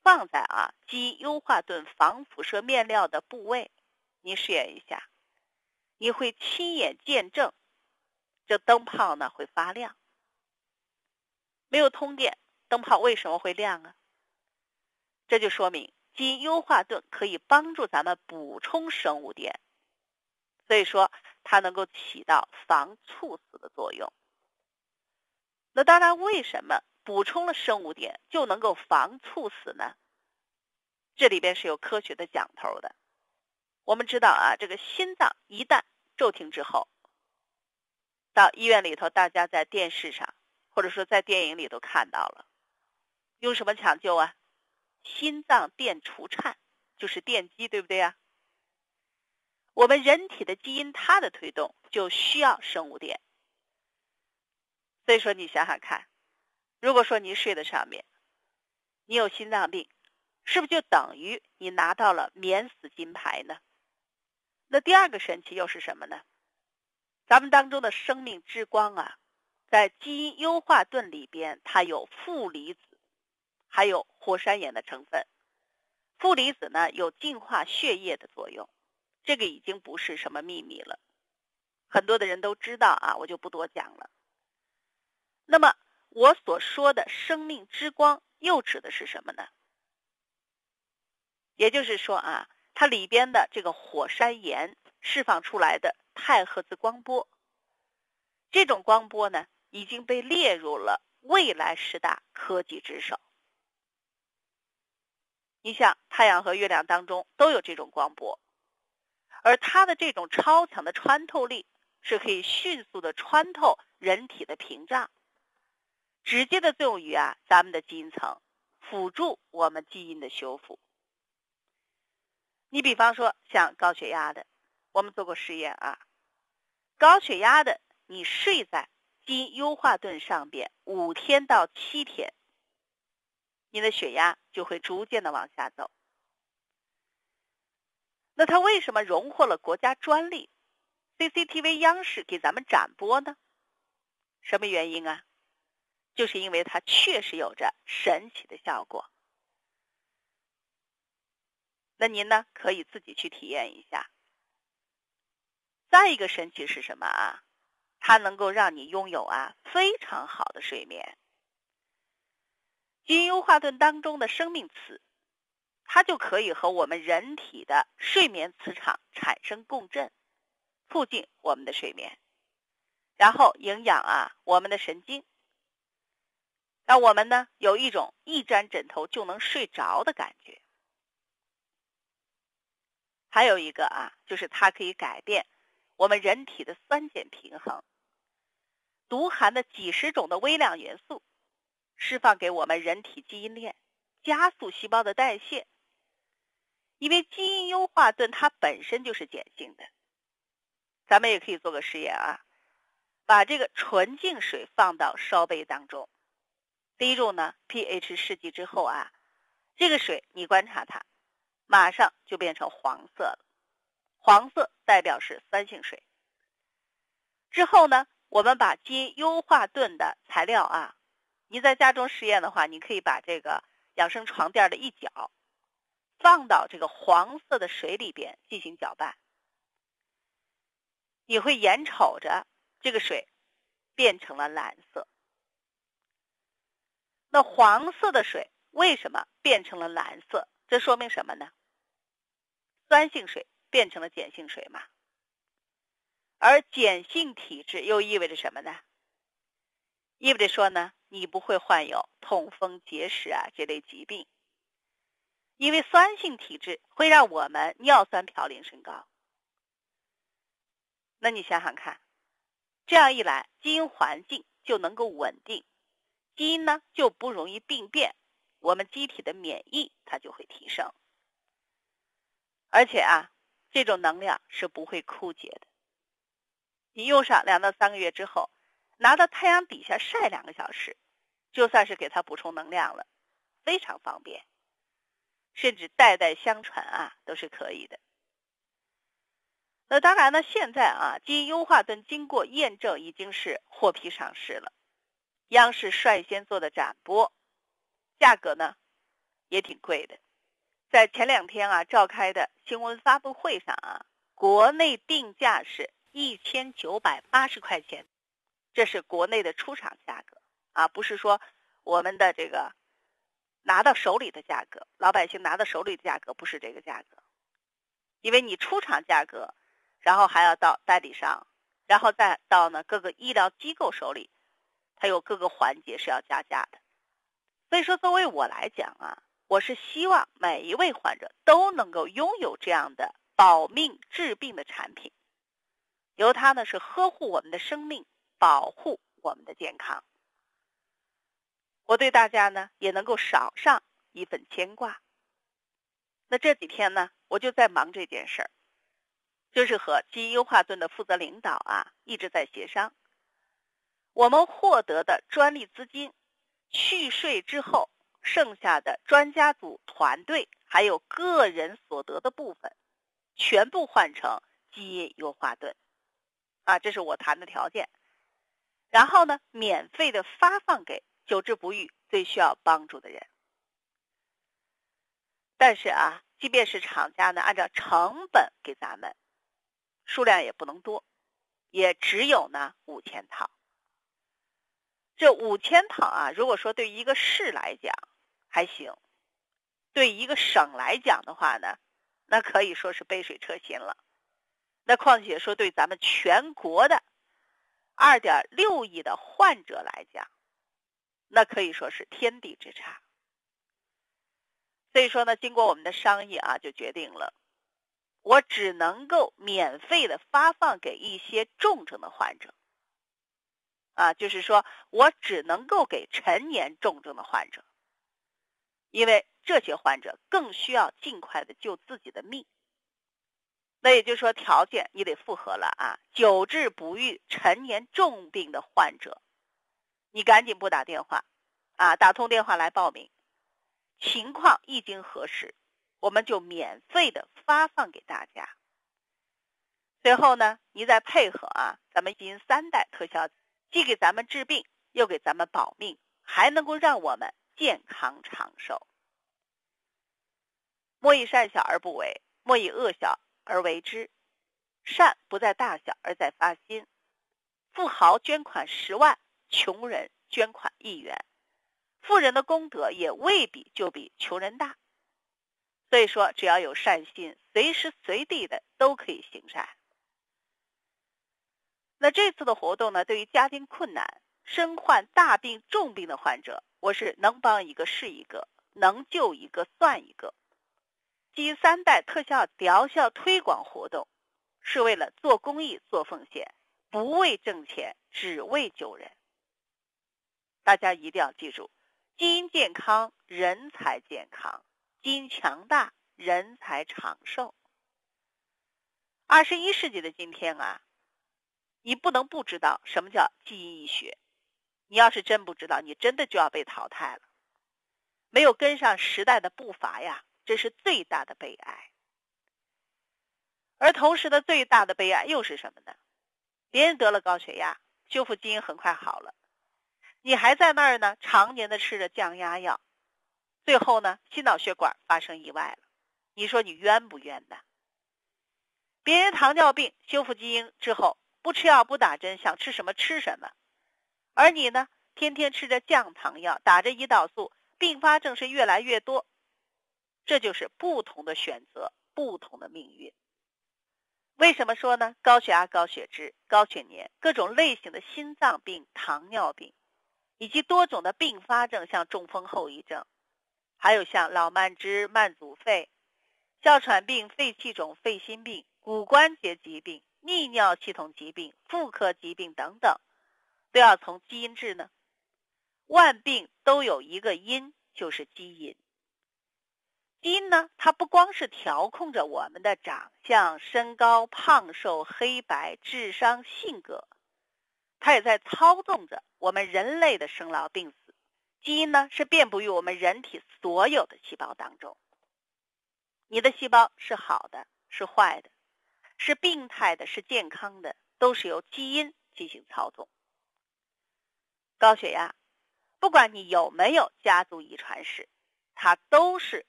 放在基因优化盾防辐射面料的部位，你试验一下，你会亲眼见证这灯泡呢会发亮。没有通电，灯泡为什么会亮啊？这就说明基因优化盾可以帮助咱们补充生物电，所以说它能够起到防猝死的作用。那当然，为什么补充了生物电就能够防猝死呢？这里边是有科学的讲头的。我们知道这个心脏一旦骤停之后，到医院里头，大家在电视上或者说在电影里都看到了，用什么抢救啊？心脏电除颤，就是电击，对不对啊？我们人体的基因它的推动就需要生物电，所以说你想想看，如果说你睡在上面，你有心脏病，是不是就等于你拿到了免死金牌呢？那第二个神奇又是什么呢？咱们当中的生命之光在基因优化盾里边，它有负离子，还有火山岩的成分。负离子呢有净化血液的作用，这个已经不是什么秘密了，很多的人都知道我就不多讲了。那么我所说的生命之光又指的是什么呢？也就是说它里边的这个火山岩释放出来的太赫兹光波，这种光波呢已经被列入了未来10大科技之首。你像太阳和月亮当中都有这种光波，而它的这种超强的穿透力是可以迅速的穿透人体的屏障，直接的作用于咱们的基因层，辅助我们基因的修复。你比方说像高血压的，我们做过实验高血压的你睡在基因优化盾上边5天到7天，你的血压就会逐渐的往下走。那它为什么荣获了国家专利， CCTV 央视给咱们展播呢？什么原因就是因为它确实有着神奇的效果。那您呢可以自己去体验一下。再一个神奇是什么它能够让你拥有非常好的睡眠。基因优化盾当中的生命磁，它就可以和我们人体的睡眠磁场产生共振，促进我们的睡眠，然后营养我们的神经，让我们呢有一种一沾枕头就能睡着的感觉。还有一个就是它可以改变我们人体的酸碱平衡，毒含的几十种的微量元素释放给我们人体基因链，加速细胞的代谢。因为基因优化盾它本身就是碱性的，咱们也可以做个实验把这个纯净水放到烧杯当中，滴入呢 pH 试剂之后这个水你观察它，马上就变成黄色了，黄色代表是酸性水。之后呢，我们把基因优化盾的材料你在家中实验的话，你可以把这个养生床垫的一角放到这个黄色的水里边进行搅拌，你会眼瞅着这个水变成了蓝色。那黄色的水为什么变成了蓝色？这说明什么呢？酸性水变成了碱性水嘛。而碱性体质又意味着什么呢？意味着说呢，你不会患有痛风结石这类疾病。因为酸性体质会让我们尿酸嘌呤升高。那你想想看，这样一来，基因环境就能够稳定，基因呢就不容易病变，我们机体的免疫它就会提升。而且这种能量是不会枯竭的。你用上2到3个月之后，拿到太阳底下晒2个小时，就算是给它补充能量了，非常方便。甚至代代相传都是可以的。那当然呢，现在基因优化盾经过验证已经是获批上市了，央视率先做的展播，价格呢也挺贵的。在前2天召开的新闻发布会上国内定价是1980块钱，这是国内的出厂价格不是说我们的这个拿到手里的价格，老百姓拿到手里的价格不是这个价格，因为你出厂价格，然后还要到代理商，然后再到各个医疗机构手里，它有各个环节是要加价的。所以说作为我来讲我是希望每一位患者都能够拥有这样的保命治病的产品，由它是呵护我们的生命，保护我们的健康。我对大家也能够少上一份牵挂。那这几天我就在忙这件事儿，就是和基因优化盾的负责领导一直在协商。我们获得的专利资金去税之后，剩下的专家组团队还有个人所得的部分，全部换成基因优化盾这是我谈的条件。然后免费的发放给久治不愈最需要帮助的人。但是即便是厂家按照成本给咱们，数量也不能多，也只有5000套。这5000套如果说对于一个市来讲还行，对于一个省来讲的话那可以说是杯水车薪了。那况且说对咱们全国的2.6亿的患者来讲，那可以说是天地之差。所以说经过我们的商议就决定了，我只能够免费的发放给一些重症的患者就是说我只能够给陈年重症的患者，因为这些患者更需要尽快的救自己的命。那也就是说条件你得符合了久治不愈陈年重病的患者，你赶紧拨打电话打通电话来报名，情况一经核实，我们就免费的发放给大家。随后你再配合咱们基因3代特效，既给咱们治病，又给咱们保命，还能够让我们健康长寿。莫以善小而不为，莫以恶小而为之。善不在大小，而在发心。富豪捐款10万，穷人捐款1元，富人的功德也未必就比穷人大。所以说只要有善心，随时随地的都可以行善。那这次的活动对于家庭困难、身患大病重病的患者，我是能帮一个是一个，能救一个算一个。基因3代特效疗效推广活动是为了做公益做奉献，不为挣钱，只为救人。大家一定要记住，基因健康人才健康，基因强大人才长寿。21世纪的今天你不能不知道什么叫基因医学。你要是真不知道，你真的就要被淘汰了。没有跟上时代的步伐这是最大的悲哀。而同时的最大的悲哀又是什么呢？别人得了高血压，修复基因很快好了，你还在那儿常年的吃着降压药，最后心脑血管发生意外了，你说你冤不冤呢？别人糖尿病修复基因之后，不吃药不打针，想吃什么吃什么，而你天天吃着降糖药，打着胰岛素，并发症是越来越多。这就是不同的选择，不同的命运。为什么说高血压、高血脂、高血粘，各种类型的心脏病、糖尿病，以及多种的并发症，像中风后遗症，还有像老慢支、慢阻肺、哮喘病、肺气肿、肺心病、骨关节疾病、泌尿系统疾病、妇科疾病等等，都要从基因治呢。万病都有一个因，就是基因。基因它不光是调控着我们的长相、身高、胖瘦、黑白、智商、性格，它也在操纵着我们人类的生老病死。基因是遍布于我们人体所有的细胞当中。你的细胞是好的，是坏的，是病态的，是健康的，都是由基因进行操纵。高血压，不管你有没有家族遗传史， 它都是